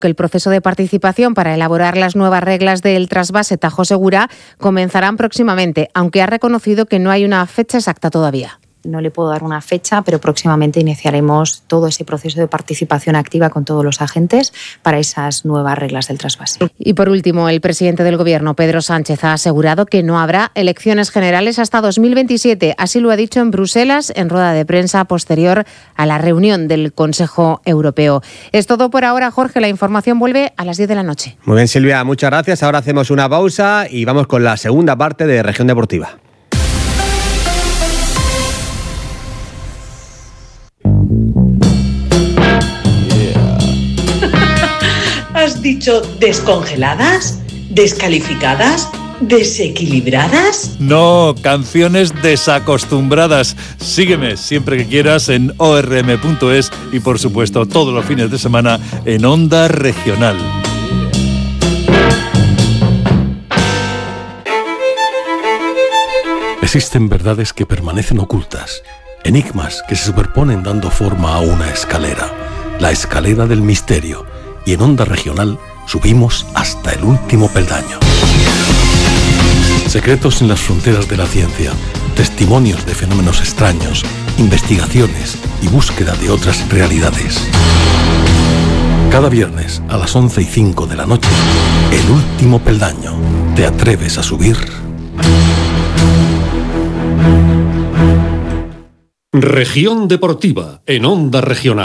que el proceso de participación para elaborar las nuevas reglas del trasvase Tajo Segura comenzarán próximamente, aunque ha reconocido que no hay una fecha exacta todavía. No le puedo dar una fecha, pero próximamente iniciaremos todo ese proceso de participación activa con todos los agentes para esas nuevas reglas del trasvase. Y por último, el presidente del Gobierno, Pedro Sánchez, ha asegurado que no habrá elecciones generales hasta 2027. Así lo ha dicho en Bruselas, en rueda de prensa posterior a la reunión del Consejo Europeo. Es todo por ahora, Jorge. La información vuelve a las 10 de la noche. Muy bien, Silvia, muchas gracias. Ahora hacemos una pausa y vamos con la segunda parte de Región Deportiva. ¿Has dicho descongeladas? ¿Descalificadas? ¿Desequilibradas? No, canciones desacostumbradas. Sígueme siempre que quieras en orm.es y por supuesto todos los fines de semana en Onda Regional. Existen verdades que permanecen ocultas, enigmas que se superponen dando forma a una escalera, la escalera del misterio, y en Onda Regional subimos hasta el último peldaño. Secretos en las fronteras de la ciencia, testimonios de fenómenos extraños, investigaciones y búsqueda de otras realidades. Cada viernes a las 11:05 de la noche, el último peldaño. ¿Te atreves a subir? Región Deportiva en Onda Regional.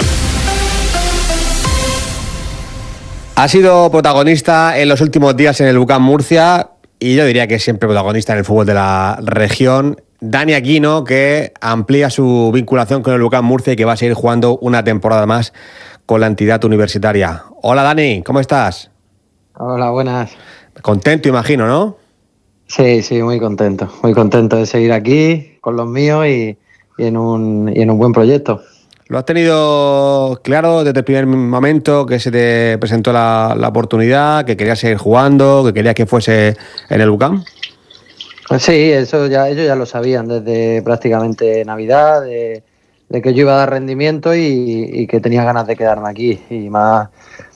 Ha sido protagonista en los últimos días en el UCAM Murcia y yo diría que siempre protagonista en el fútbol de la región. Dani Aquino, que amplía su vinculación con el UCAM Murcia y que va a seguir jugando una temporada más con la entidad universitaria. Hola Dani, ¿cómo estás? Hola, buenas. Contento, imagino, ¿no? Sí, muy contento de seguir aquí con los míos y en un buen proyecto. ¿Lo has tenido claro desde el primer momento que se te presentó la oportunidad, que querías seguir jugando, que querías que fuese en el UCAM? Pues sí, ellos ya lo sabían desde prácticamente Navidad, de que yo iba a dar rendimiento y que tenía ganas de quedarme aquí. Y más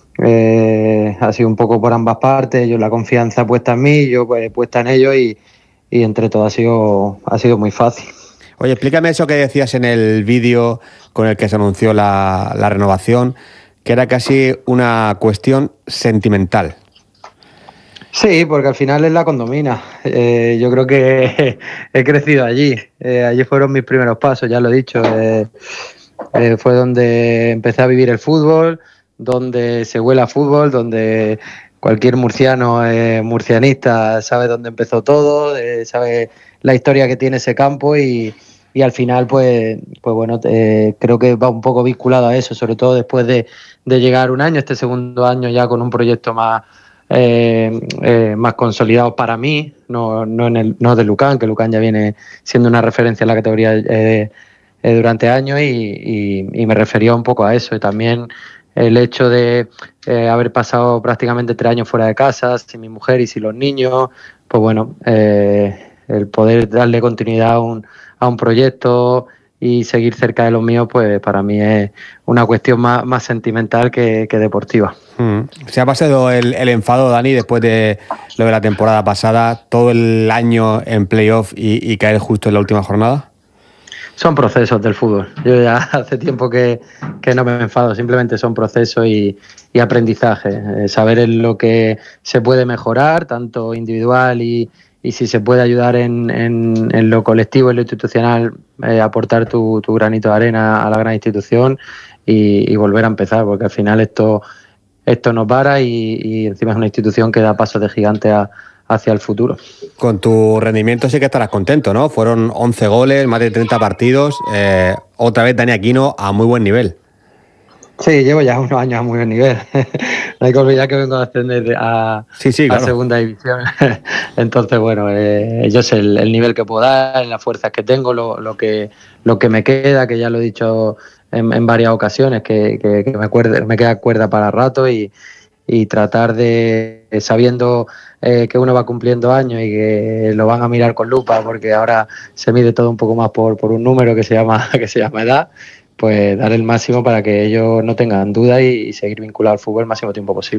ha sido un poco por ambas partes, ellos la confianza puesta en mí, yo pues puesta en ellos y entre todo ha sido muy fácil. Oye, explícame eso que decías en el vídeo con el que se anunció la renovación, que era casi una cuestión sentimental. Sí, porque al final es la condomina. Yo creo que he crecido allí. Allí fueron mis primeros pasos, ya lo he dicho. Fue donde empecé a vivir el fútbol, donde se huele a fútbol, donde cualquier murciano murcianista sabe dónde empezó todo, sabe la historia que tiene ese campo y al final pues bueno, creo que va un poco vinculado a eso, sobre todo después de llegar un año, este segundo año ya con un proyecto más consolidado para mí, no de Lucan, que Lucan ya viene siendo una referencia en la categoría durante años y me refería un poco a eso, y también el hecho de haber pasado prácticamente 3 años fuera de casa, sin mi mujer y sin los niños, pues bueno, el poder darle continuidad a un proyecto y seguir cerca de los míos, pues para mí es una cuestión más sentimental que deportiva. Se ha pasado el enfado, Dani, después de lo de la temporada pasada, todo el año en playoff y caer justo en la última jornada. Son procesos del fútbol. Yo ya hace tiempo que no me enfado, simplemente son procesos y aprendizaje. Saber en lo que se puede mejorar, tanto individual y si se puede ayudar en lo colectivo, en lo institucional, aportar tu granito de arena a la gran institución y volver a empezar, porque al final esto no para y encima es una institución que da pasos de gigante hacia el futuro. Con tu rendimiento sí que estarás contento, ¿no? Fueron 11 goles, más de 30 partidos. Otra vez Dani Aquino a muy buen nivel. Sí, llevo ya unos años a muy buen nivel. No hay que olvidar que vengo a ascender a segunda división. Entonces, bueno, yo sé el nivel que puedo dar, las fuerzas que tengo, lo que me queda, que ya lo he dicho en varias ocasiones, que me queda cuerda para rato y tratar de, sabiendo que uno va cumpliendo años y que lo van a mirar con lupa, porque ahora se mide todo un poco más por un número que se llama edad, pues dar el máximo para que ellos no tengan dudas y seguir vinculados al fútbol el máximo tiempo posible.